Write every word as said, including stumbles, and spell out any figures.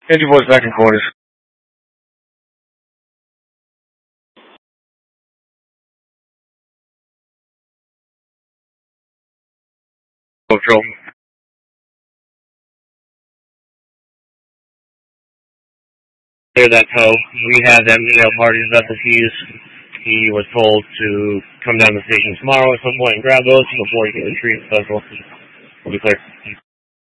Engine boys back in quarters. Patrol. Clear that tow. We have them email parties about the keys. He was told to come down to the station tomorrow at some point and grab those before he can retrieve the vessel. We'll be clear.